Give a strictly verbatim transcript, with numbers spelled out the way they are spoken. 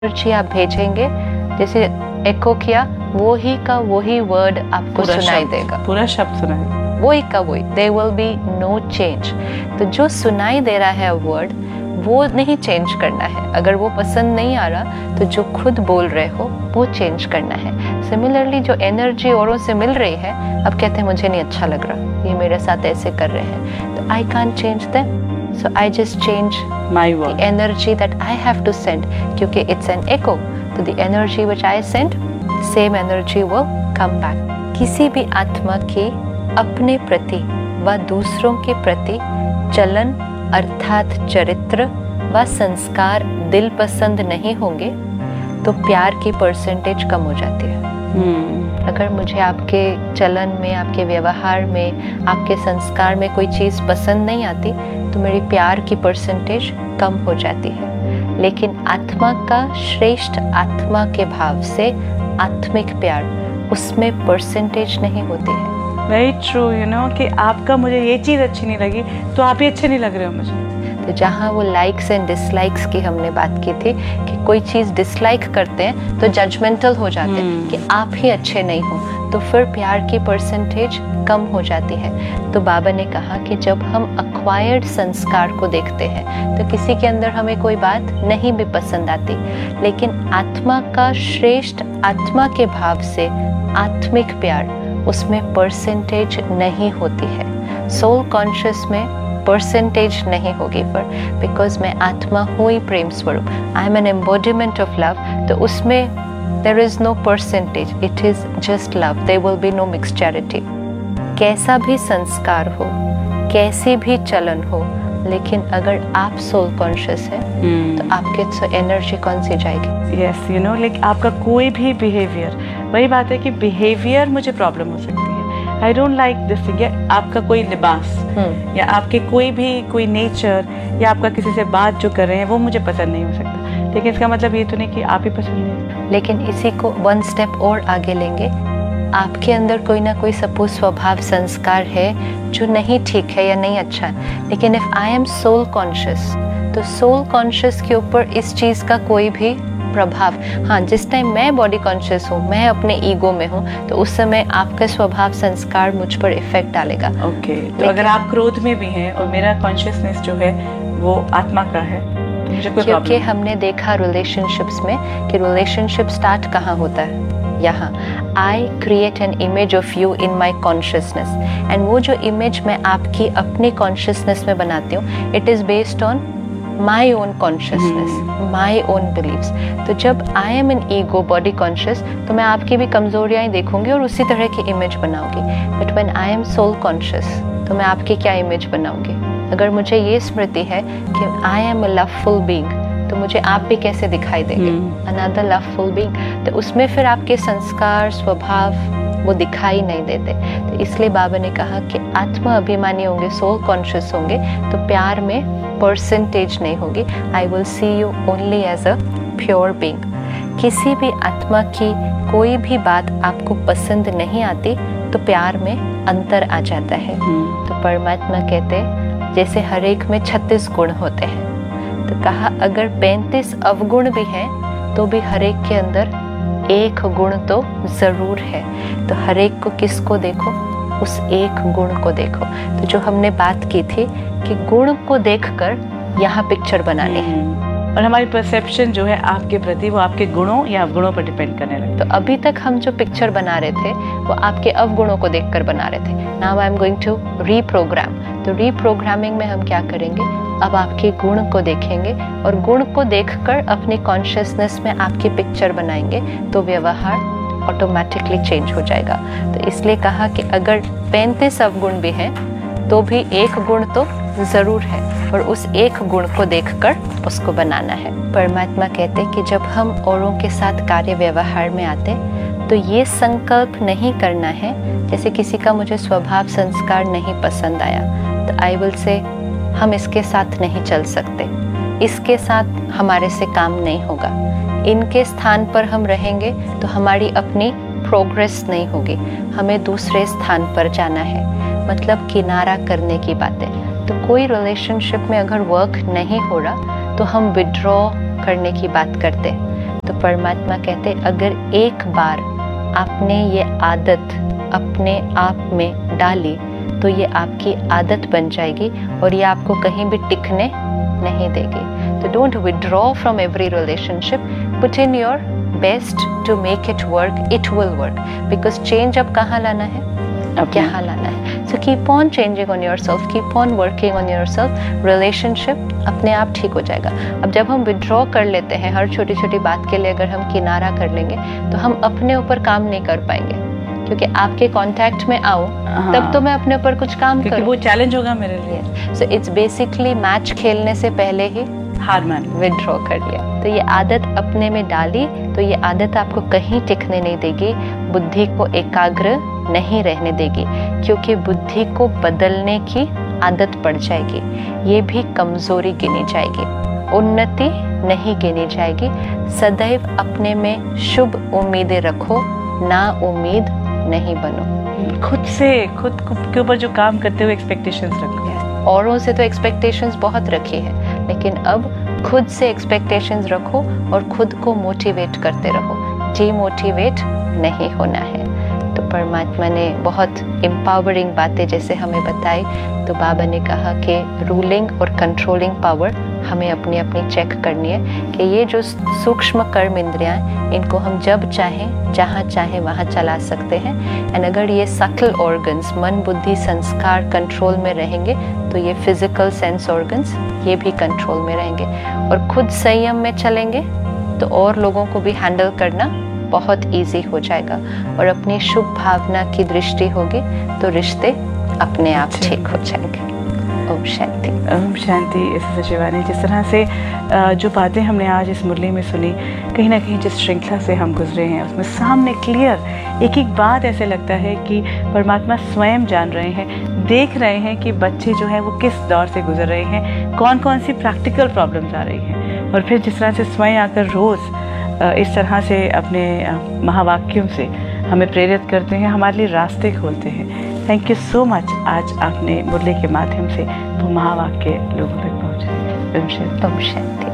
Energy आप भेजेंगे, जैसे एको किया, वो ही का वही वर्ड आपको सुनाई देगा, पूरा शब्द सुनाई, वही का वही, there will be no change. तो जो सुनाई दे रहा है वर्ड, वो नहीं चेंज करना है। अगर वो पसंद नहीं आ रहा तो जो खुद बोल रहे हो वो चेंज करना है। सिमिलरली जो एनर्जी औरों से मिल रही है, अब कहते हैं मुझे नहीं अच्छा लग रहा, ये मेरे साथ ऐसे कर रहे हैं, तो I can't change them, so I just change my word, the energy that I have to send, क्योंकि इट्स एन एको। तो the energy which I send, same energy will come back. किसी भी आत्मा की अपने प्रति व दूसरों के प्रति चलन अर्थात चरित्र व संस्कार दिल पसंद नहीं होंगे तो प्यार की परसेंटेज कम हो जाती है। hmm. अगर मुझे आपके चलन में, आपके व्यवहार में, आपके संस्कार में कोई चीज़ पसंद नहीं आती तो मेरी प्यार की परसेंटेज कम हो जाती है। लेकिन आत्मा का श्रेष्ठ आत्मा के भाव से आत्मिक प्यार, उसमें परसेंटेज नहीं होती है। वेरी ट्रू, यू नो कि आपका मुझे ये चीज़ अच्छी नहीं लगी तो आप ही अच्छे नहीं लग रहे हो मुझे। तो जहाँ वो लाइक्स एंड डिसलाइक्स की हमने बात की थी कि कोई चीज़ डिसलाइक करते हैं तो जजमेंटल हो जाते हैं hmm. कि आप ही अच्छे नहीं हो, तो फिर प्यार की परसेंटेज कम हो जाती है। तो बाबा ने कहा कि जब हम अक्वायर्ड संस्कार को देखते हैं तो किसी के अंदर हमें कोई बात नहीं भी पसंद आती, लेकिन आत्मा का श्रेष्ठ आत्मा के भाव से आत्मिक प्यार, उसमें परसेंटेज नहीं होती है। सोल कॉन्शियस में परसेंटेज नहीं होगी, पर बिकॉज मैं आत्मा हूँ ही प्रेम स्वरूप, I am an embodiment of love, तो उसमें there is no percentage, it is just love, there will be no मिक्सचरिटी। कैसा भी संस्कार हो, कैसी भी चलन हो, लेकिन अगर आप सोल कॉन्शियस है hmm. तो आपके एनर्जी कौन सी जाएगी? यस, यू नो, लाइक आपका कोई भी बिहेवियर, वही बात है कि बिहेवियर मुझे प्रॉब्लम हो सकती है, I don't like this thing, या आपका कोई लिबास hmm. या आपके कोई भी कोई नेचर, या आपका किसी से बात जो कर रहे हैं वो मुझे पसंद नहीं हो सकता, लेकिन इसका मतलब ये तो नहीं कि आप ही पसंद नहीं। लेकिन इसी को वन स्टेप और आगे लेंगे, आपके अंदर कोई ना कोई सपो स्वभाव संस्कार है जो नहीं ठीक है या नहीं अच्छा है, लेकिन if I am soul conscious, तो सोल कॉन्शियस के ऊपर इस चीज़ का कोई भी प्रभाव, हाँ, जिस टाइम मैं बॉडी कॉन्शियस हूँ, मैं अपने ईगो में हूँ, तो उस समय आपका स्वभाव संस्कार मुझ पर इफेक्ट डालेगा। ओके okay, तो अगर आप क्रोध में भी हैं और मेरा कॉन्शियसनेस जो है वो आत्मा का है, तो मुझे कोई क्योंकि हमने देखा रिलेशनशिप्स में कि रिलेशनशिप स्टार्ट कहाँ होता है, यहाँ I create an image of you in my consciousness, and वो जो इमेज मैं आपकी अपनी कॉन्शियसनेस में बनाती हूँ, it is based on my own consciousness, my own beliefs. तो जब I am in ego body conscious, तो मैं आपकी भी कमजोरियाँ ही देखूंगी और उसी तरह की इमेज बनाऊंगी। But when I am soul conscious, तो मैं आपकी क्या इमेज बनाऊंगी? अगर मुझे ये स्मृति है कि I am a loveful being, तो मुझे आप भी कैसे दिखाई देंगे? Another loveful being. तो उसमें फिर आपके संस्कार, स्वभाव वो दिखाई नहीं देते। तो इसलिए बाबा ने कहा कि आत्मा अभिमानी होंगे, सोल कॉन्शियस होंगे, तो प्यार में परसेंटेज नहीं होगी। I will see you only as a pure being. किसी भी आत्मा की कोई भी बात आपको पसंद नहीं आती तो प्यार में अंतर आ जाता है। तो परमात्मा कहते जैसे हर एक में छत्तीस गुण होते हैं, तो कहा अगर पैंतीस अवगुण भी हैं तो भी हर एक के अंदर एक गुण तो जरूर है। तो हर एक को किसको देखो? उस एक गुण को देखो। तो जो हमने बात की थी कि गुण को देखकर यहाँ पिक्चर बनानी है, और हमारी परसेप्शन जो है आपके प्रति वो आपके गुणों या अवगुणों पर डिपेंड करने लगता है। तो अभी तक हम जो पिक्चर बना रहे थे वो आपके अवगुणों को देखकर बना रहे थे। Now I am going to reprogram. तो रीप्रोग्रामिंग में हम क्या करेंगे? अब आपके गुण को देखेंगे और गुण को देखकर अपनी कॉन्शियसनेस में आपकी पिक्चर बनाएंगे, तो व्यवहार ऑटोमेटिकली चेंज हो जाएगा। तो इसलिए कहा कि अगर पैंतीस अवगुण भी हैं तो भी एक गुण तो जरूर है, और उस एक गुण को देखकर उसको बनाना है। परमात्मा कहते कि जब हम औरों के साथ कार्य व्यवहार में आते तो ये संकल्प नहीं करना है जैसे किसी का मुझे स्वभाव संस्कार नहीं पसंद आया तो आई विल से हम इसके साथ नहीं चल सकते, इसके साथ हमारे से काम नहीं होगा, इनके स्थान पर हम रहेंगे तो हमारी अपनी प्रोग्रेस नहीं होगी, हमें दूसरे स्थान पर जाना है। मतलब किनारा करने की बातें। तो कोई रिलेशनशिप में अगर वर्क नहीं हो रहा तो हम विड्रॉ करने की बात करते हैं। तो परमात्मा कहते अगर एक बार आपने ये आदत अपने आप में डाली तो ये आपकी आदत बन जाएगी और ये आपको कहीं भी टिकने नहीं देगी। तो don't withdraw from every relationship, put in your best to make it work, it will work, because change अब कहाँ लाना है, अब यहाँ लाना है। So keep on changing on your self, keep on working on your self, relationship अपने आप ठीक हो जाएगा। अब जब हम विड्रॉ कर लेते हैं हर छोटी छोटी बात के लिए, अगर हम किनारा कर लेंगे तो हम अपने ऊपर काम नहीं कर पाएंगे, क्योंकि आपके कांटेक्ट में आओ हाँ। तब तो मैं अपने ऊपर कुछ काम करूं, वो चैलेंज होगा मेरे लिए। सो इट्स बेसिकली मैच खेलने से पहले ही हार मान विड्रॉ कर लिया। तो ये आदत अपने में डाली तो ये आदत आपको कहीं टिकने नहीं देगी, बुद्धि को एकाग्र नहीं रहने देगी, क्योंकि बुद्धि को बदलने की आदत पड़ जाएगी, ये भी कमजोरी गिनी जाएगी, उन्नति नहीं गिनी जाएगी। सदैव अपने में शुभ उम्मीदें रखो, ना उम्मीद नहीं बनो। खुद से खुद के ऊपर जो काम करते हुए एक्सपेक्टेशंस रखो। औरों से तो एक्सपेक्टेशंस बहुत रखी है, लेकिन अब खुद से एक्सपेक्टेशंस रखो और खुद को मोटिवेट करते रहो, डीमोटिवेट नहीं होना है। तो परमात्मा ने बहुत एम्पावरिंग बातें जैसे हमें बताई, तो बाबा ने कहा कि रूलिंग और कंट्रोलिंग पावर हमें अपनी अपनी चेक करनी है कि ये जो सूक्ष्म कर्म इंद्रियां इनको हम जब चाहें जहाँ चाहें वहाँ चला सकते हैं। एंड अगर ये सटल ऑर्गन्स मन बुद्धि संस्कार कंट्रोल में रहेंगे तो ये फिजिकल सेंस ऑर्गन्स ये भी कंट्रोल में रहेंगे, और खुद संयम में चलेंगे तो और लोगों को भी हैंडल करना बहुत इजी हो जाएगा, और अपनी शुभ भावना की दृष्टि होगी तो रिश्ते अपने आप ठीक हो जाएंगे। ओम शांति। ओम शांति। इस शिवानी, जिस तरह से जो बातें हमने आज इस मुरली में सुनी, कहीं ना कहीं जिस श्रृंखला से हम गुजरे हैं उसमें सामने क्लियर एक एक बात ऐसे लगता है कि परमात्मा स्वयं जान रहे हैं, देख रहे हैं कि बच्चे जो हैं वो किस दौर से गुजर रहे हैं, कौन कौन सी प्रैक्टिकल प्रॉब्लम्स आ रही हैं, और फिर जिस तरह से स्वयं आकर रोज़ इस तरह से अपने महावाक्यों से हमें प्रेरित करते हैं, हमारे लिए रास्ते खोलते हैं। Thank you so much. आज आपने मुरली के माध्यम से वो महावाक्य लोगों तक पहुँचाए। ओम शांति। ओम शांति।